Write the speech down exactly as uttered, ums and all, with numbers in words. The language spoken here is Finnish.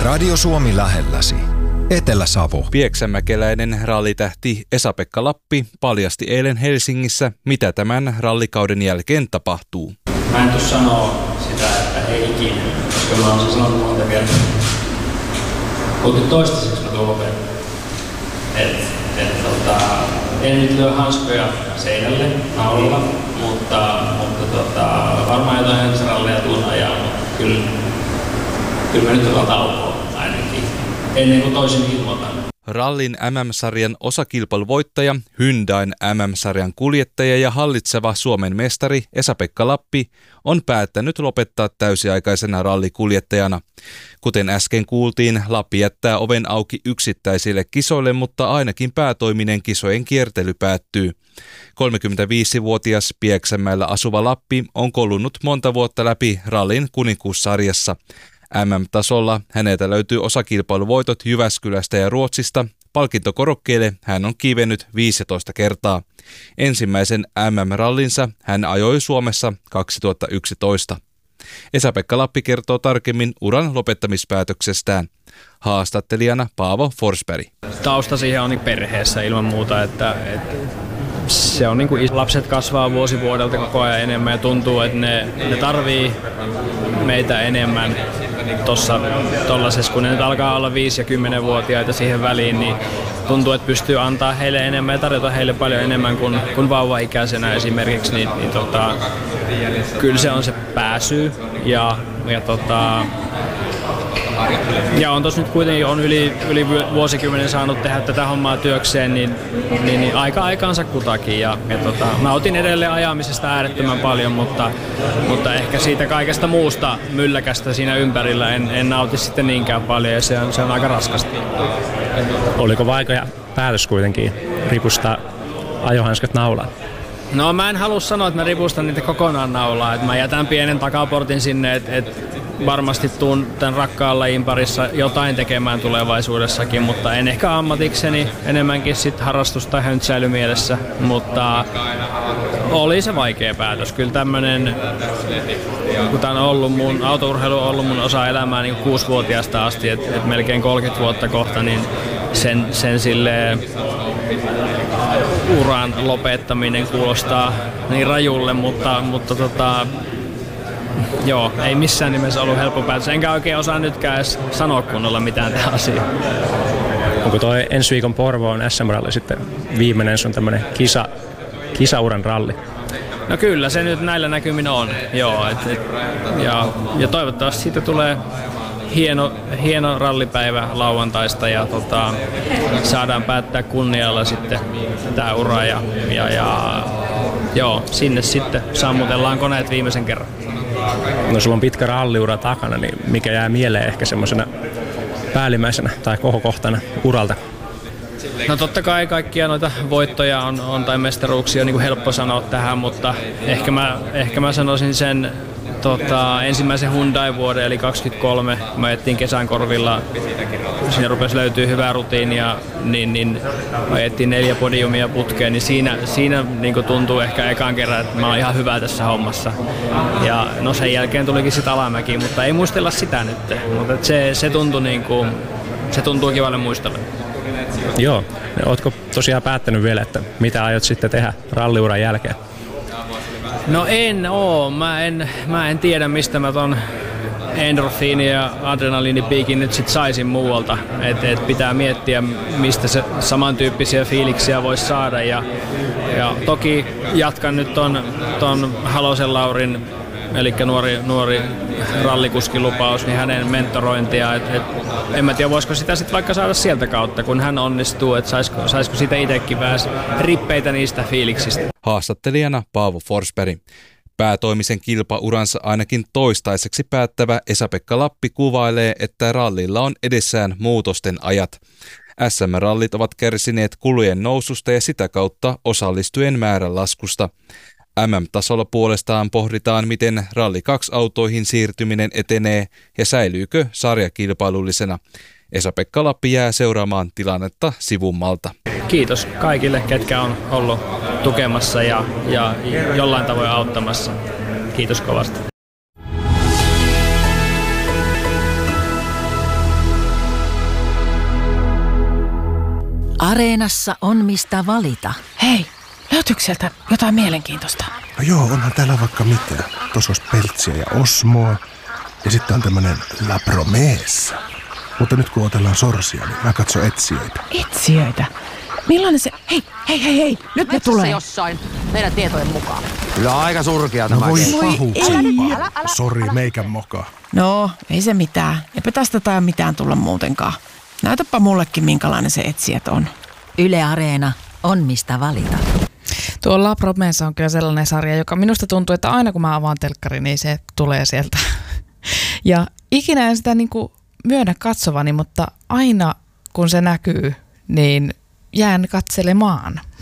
Radio Suomi lähelläsi. Etelä-Savo. Pieksämäkeläinen rallitähti Esa-Pekka Lappi paljasti eilen Helsingissä, mitä tämän rallikauden jälkeen tapahtuu. Mä en tuossa sanoa sitä, että ei ikinä, koska mä oon se sanonut monta kertaa. Mutta toistaiseksi mä tuon lopetan. Et, et, tota, en nyt lyö hanskoja seinälle naulilla, mutta, mutta tota, varmaan jotain ensiralleja tuun ajaa, mutta kyllä, kyllä mä nyt otan taukoa ainakin, ennen kuin toisin ilmoitan. Rallin M M-sarjan osakilpailuvoittaja, Hyundain M M-sarjan kuljettaja ja hallitseva Suomen mestari Esa-Pekka Lappi on päättänyt lopettaa täysiaikaisena rallikuljettajana. Kuten äsken kuultiin, Lappi jättää oven auki yksittäisille kisoille, mutta ainakin päätoiminen kisojen kiertely päättyy. kolmekymmentäviisivuotias Pieksämäellä asuva Lappi on kolunut monta vuotta läpi rallin kuninkuussarjassa. M M-tasolla häneltä löytyy osakilpailuvoitot Jyväskylästä ja Ruotsista. Palkintokorokkeelle hän on kiivennyt viisitoista kertaa. Ensimmäisen M M-rallinsa hän ajoi Suomessa kaksituhattayksitoista. Esa-Pekka Lappi kertoo tarkemmin uran lopettamispäätöksestään. Haastattelijana Paavo Forsberg. Tausta siihen on perheessä ilman muuta, että, että se on niin kuin lapset kasvaa vuosi vuodelta koko ajan enemmän ja tuntuu, että ne, ne tarvii meitä enemmän tuossa tollasessa, kun ne nyt alkaa olla viisi- ja kymmenvuotiaita siihen väliin, niin tuntuu, että pystyy antaa heille enemmän ja tarjota heille paljon enemmän kuin, kuin vauva-ikäisenä esimerkiksi, niin, niin tota, kyllä se on se pääsy ja, ja tota, ja on tossa nyt kuitenkin on yli, yli vuosikymmenen saanut tehdä tätä hommaa työkseen, niin, niin, niin aika aikaansa kutakin. Ja, ja tota, nautin edelleen ajamisesta äärettömän paljon, mutta, mutta ehkä siitä kaikesta muusta mylläkästä siinä ympärillä en, en nauti sitten niinkään paljon ja se on, se on aika raskasta. Oliko vaikea päätös kuitenkin ripustaa ajohanskat naulaan? No mä en halua sanoa, että mä ripustan niitä kokonaan naulaan. Että mä jätän pienen takaportin sinne, että et varmasti tuun tämän rakkaan lajin parissa jotain tekemään tulevaisuudessakin, mutta en ehkä ammatikseni, enemmänkin sit harrastus- tai höntsäilymielessä, mutta oli se vaikea päätös. Kyllä tämmönen, kun tää on ollut mun, autourheilu on ollut mun osa elämää niin kuusivuotiaasta asti, että et melkein kolmekymmentä vuotta kohta, niin sen, sen silleen uran lopettaminen kuulostaa niin rajulle, mutta, mutta tota, joo, ei missään nimessä ollut helppo päätös. Enkä oikein osaa nytkään edes sanoa kunnolla mitään tähän asiaan. Onko toi ensi viikon Porvoon S M-ralli sitten viimeinen sun tämmönen kisa, kisauran ralli? No kyllä, se nyt näillä näkymin on, joo. Et, et, ja, ja toivottavasti siitä tulee hieno, hieno rallipäivä lauantaista ja tota, saadaan päättää kunnialla sitten tää ura ja, ja, ja joo, sinne sitten sammutellaan koneet viimeisen kerran. No sulla on pitkä ralliura takana, niin mikä jää mieleen ehkä semmoisena päällimmäisenä tai kohokohtana uralta? No totta kai kaikkia noita voittoja on, on tai mestaruuksia on niin kuin helppo sanoa tähän, mutta ehkä mä, ehkä mä sanoisin sen tota, ensimmäisen Hyundai-vuoden eli kaksikymmentäkolme. Mä ajettiin kesän korvilla, siinä rupesi löytyy hyvää rutiinia, niin, niin ajettiin neljä podiumia putkeen, niin siinä, siinä niin kuin tuntuu ehkä ekan kerran, että mä oon ihan hyvä tässä hommassa. Ja no sen jälkeen tulikin sit alamäki, mutta ei muistella sitä nyt, mutta se, se, tuntui niin kuin, se tuntuu kivalle muistella. Joo. Ootko tosiaan päättänyt vielä, että mitä aiot sitten tehdä ralliuran jälkeen? No en oo. Mä en, mä en tiedä, mistä mä ton endorfiini- ja adrenaliinipiikin nyt sit saisin muualta. Et, et pitää miettiä, mistä se samantyyppisiä fiiliksiä voisi saada. Ja, ja toki jatkan nyt ton, ton Halosen Laurin, eli nuori, nuori rallikuskilupaus, niin hänen mentorointia. Et, et, en mä tiedä, voisiko sitä sitten vaikka saada sieltä kautta, kun hän onnistuu, että saisiko, saisiko sitä itsekin vähän rippeitä niistä fiiliksistä. Haastattelijana Paavo Forsberg. Päätoimisen kilpauransa ainakin toistaiseksi päättävä Esa-Pekka Lappi kuvailee, että rallilla on edessään muutosten ajat. S M-rallit ovat kärsineet kulujen noususta ja sitä kautta osallistujien määrän laskusta. M M-tasolla puolestaan pohditaan, miten Ralli kaksi-autoihin siirtyminen etenee ja säilyykö sarja kilpailullisena. Esa-Pekka Lappi jää seuraamaan tilannetta sivummalta. Kiitos kaikille, ketkä on ollut tukemassa ja, ja jollain tavoin auttamassa. Kiitos kovasti. Areenassa on mistä valita. Hei, löytyykö sieltä jotain mielenkiintoista? No joo, onhan täällä vaikka mitä. Tuossa olisi Peltsiä ja Osmoa. Ja sitten on tämmönen La Promessa. Mutta nyt kun otellaan sorsia, niin mä katson etsijöitä. Etsijöitä? Millainen se... Hei, hei, hei, hei! Nyt ne tulee! Jossain meidän tietojen mukaan. Kyllä aika surkea tämä. No voi ei. Sori, meikän moka. No, ei se mitään. Eipä tästä tai mitään tulla muutenkaan. Näytäpä mullekin, minkälainen se etsijät on. Yle Areena on mistä valita. Tuo La Promessa on kyllä sellainen sarja, joka minusta tuntuu, että aina kun mä avaan telkkari, niin se tulee sieltä. Ja ikinä en sitä niin kuin myönnä katsovani, mutta aina kun se näkyy, niin jään katselemaan.